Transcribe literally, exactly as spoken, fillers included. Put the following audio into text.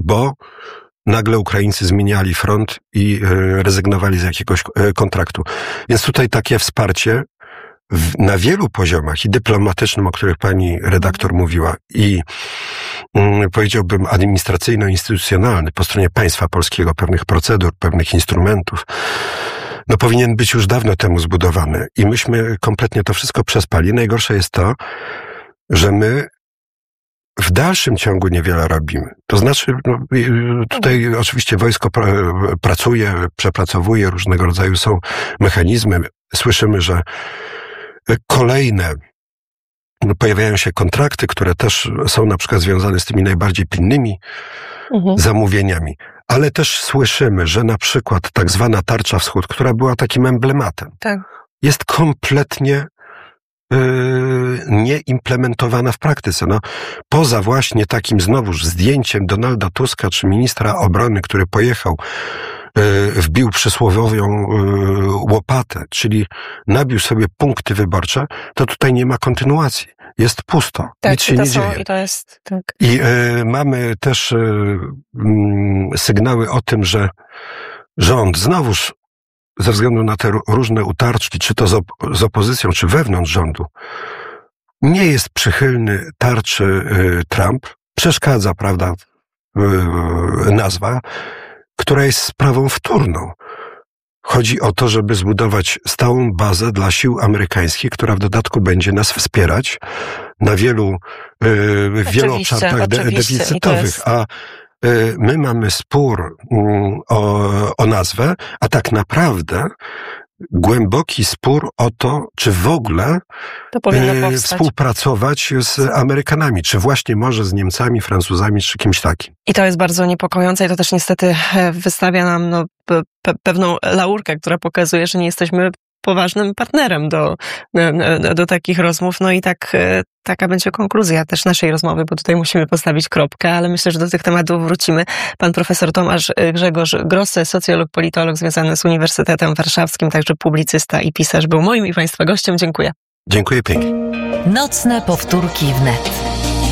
bo nagle Ukraińcy zmieniali front i rezygnowali z jakiegoś kontraktu. Więc tutaj takie wsparcie w, na wielu poziomach, i dyplomatycznym, o których pani redaktor mówiła, i mm, powiedziałbym administracyjno-instytucjonalny po stronie państwa polskiego, pewnych procedur, pewnych instrumentów, no powinien być już dawno temu zbudowany. I myśmy kompletnie to wszystko przespali. Najgorsze jest to, że my w dalszym ciągu niewiele robimy. To znaczy, no, tutaj oczywiście wojsko pr- pracuje, przepracowuje, różnego rodzaju są mechanizmy. Słyszymy, że kolejne pojawiają się kontrakty, które też są na przykład związane z tymi najbardziej pilnymi mhm. zamówieniami. Ale też słyszymy, że na przykład tak zwana Tarcza Wschód, która była takim emblematem, tak. jest kompletnie nie implementowana w praktyce. No, poza właśnie takim znowuż zdjęciem Donalda Tuska, czy ministra obrony, który pojechał, wbił przysłowiową łopatę, czyli nabił sobie punkty wyborcze, to tutaj nie ma kontynuacji. Jest pusto. Tak, nic się i to nie są, dzieje. I to jest, tak. I y, mamy też y, y, sygnały o tym, że rząd znowuż ze względu na te różne utarczki, czy to z, op- z opozycją, czy wewnątrz rządu, nie jest przychylny tarczy y, Trump. Przeszkadza, prawda, y, y, nazwa, która jest sprawą wtórną. Chodzi o to, żeby zbudować stałą bazę dla sił amerykańskich, która w dodatku będzie nas wspierać na wielu, y, wielu obszarach de- deficytowych. A my mamy spór o, o nazwę, a tak naprawdę głęboki spór o to, czy w ogóle to e, współpracować z Amerykanami, czy właśnie może z Niemcami, Francuzami, czy kimś takim. I to jest bardzo niepokojące i to też niestety wystawia nam no, pe- pewną laurkę, która pokazuje, że nie jesteśmy poważnym partnerem do, do, do takich rozmów. No i tak, taka będzie konkluzja też naszej rozmowy, bo tutaj musimy postawić kropkę, ale myślę, że do tych tematów wrócimy. Pan profesor Tomasz Grzegorz Grosse, socjolog, politolog związany z Uniwersytetem Warszawskim, także publicysta i pisarz, był moim i państwa gościem. Dziękuję. Dziękuję pięknie. Nocne powtórki wnet.